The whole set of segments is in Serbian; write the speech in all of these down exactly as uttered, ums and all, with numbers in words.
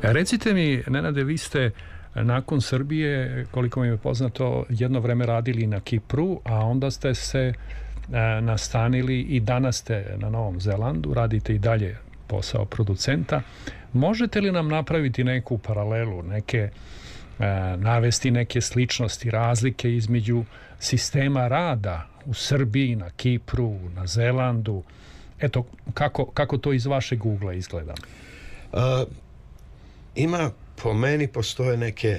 Recite mi, Nenade, vi ste nakon Srbije, koliko mi je poznato, jedno vreme radili na Kipru, a onda ste se e, nastanili i danas ste na Novom Zelandu, radite i dalje posao producenta. Možete li nam napraviti neku paralelu, neke e, navesti neke sličnosti, razlike između sistema rada u Srbiji, na Kipru, na Zelandu? Eto, kako, kako to iz vašeg ugla izgleda? Uh, ima, po meni postoje neke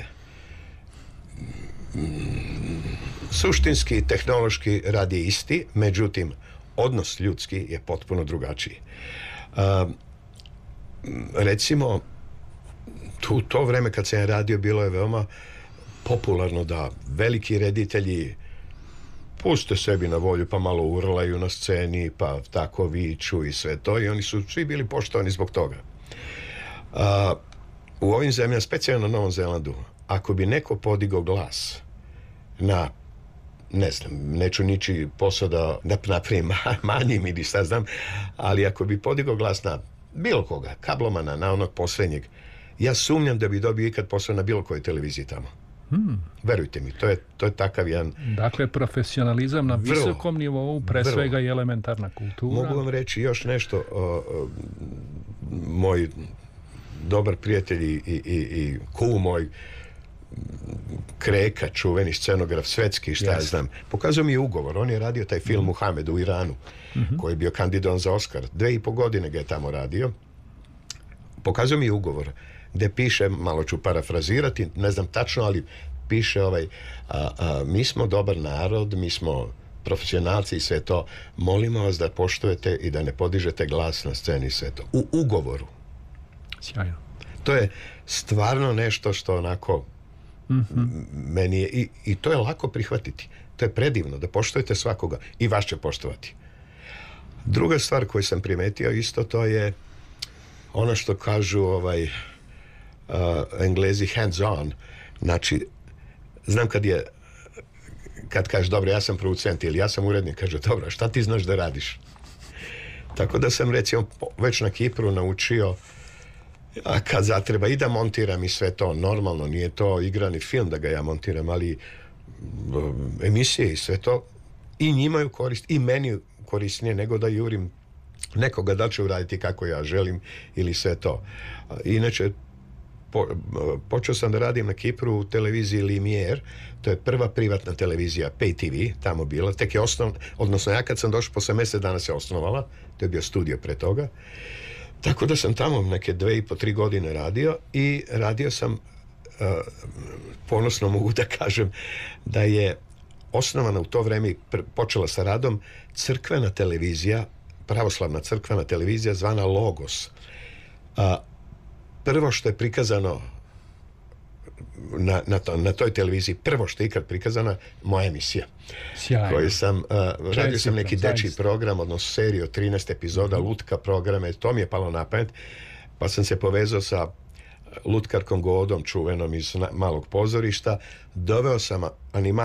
suštinski i tehnološki rad je isti, međutim odnos ljudski je potpuno drugačiji. Uh, recimo tu, to vreme kad sam radio bilo je veoma popularno da veliki reditelji puste sebi na volju, pa malo urlaju na sceni, pa tako viču i sve to, i oni su svi bili poštovani zbog toga. Uh, u ovim zemljama, specijalno na Novom Zelandu, ako bi neko podigao glas na, ne znam, neću niči posao da, da napravim manjim ili šta znam, ali ako bi podigao glas na bilo koga, kablomana, na onog poslednjeg, ja sumnjam da bi dobio ikad posao na bilo kojoj televiziji tamo. Hmm. Verujte mi, to je, to je takav jedan... Dakle, profesionalizam na vrlo, visokom nivou, pre vrlo. svega i elementarna kultura. Mogu vam reći još nešto. O, o, moj dobar prijatelj i, i, i kum moj, Kreka, čuveni scenograf svetski, šta yes. ja znam, pokazao mi je ugovor. On je radio taj film mm. Muhamed u Iranu, mm-hmm. koji je bio kandidovan za Oskar. Dve i po godine ga je tamo radio. Pokazao mi je ugovor gde piše, malo ću parafrazirati, ne znam tačno, ali piše ovaj, a, a, mi smo dobar narod, mi smo profesionalci i sve to, molimo vas da poštujete i da ne podižete glas na sceni i sve to. U ugovoru. Sjajno. To je stvarno nešto što onako mm-hmm. meni je, i, i to je lako prihvatiti. To je predivno, da poštujete svakoga i vas će poštovati. Druga stvar koju sam primetio isto, to je ono što kažu ovaj Uh, Englezi hands on, znači znam kad je kad kažeš dobro ja sam producent ili ja sam urednik, kaže dobro šta ti znaš da radiš, tako da sam recimo već na Kipru naučio a kad zatreba i da montiram i sve to, normalno nije to igrani film da ga ja montiram, ali uh, emisije i sve to i njima ju korist i meni korisnije nego da jurim nekoga da će uraditi kako ja želim ili sve to. Uh, inače Po, počeo sam da radim na Kipru u televiziji Limier, to je prva privatna televizija Pay T V tamo bila, tek je osnov, odnosno ja kad sam došao posle mesec dana se osnovala, to je bio studio pre toga, tako da sam tamo neke dve i po tri godine radio i radio sam uh, ponosno mogu da kažem da je osnovana u to vreme počela sa radom crkvena televizija, pravoslavna crkvena televizija zvana Logos. a uh, Prvo što je prikazano na, na, to, na toj televiziji, prvo što je ikad prikazana, moja emisija. Sjajno. Koju sam, uh, radio sam neki dečiji program, odnosno seriju od trinaest epizoda, mm-hmm. lutka programe, to mi je palo na pamet, pa sam se povezao sa lutkarkom Godom, čuvenom iz Malog pozorišta, doveo sam animator